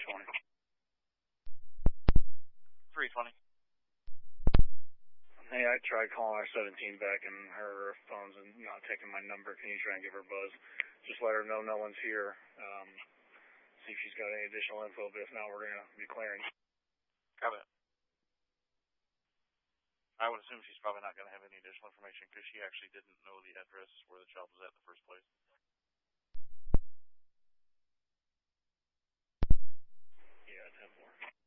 320. 320. Hey, I tried calling our 17 back and her phone's not taking my number. Can you try and give her a buzz? Just let her know no one's here. See if she's got any additional info, but if not, we're going to be clearing. Got it. I would assume she's probably not going to have any additional information because she actually didn't know the address where the job was at in the first place. Yeah, 10-4.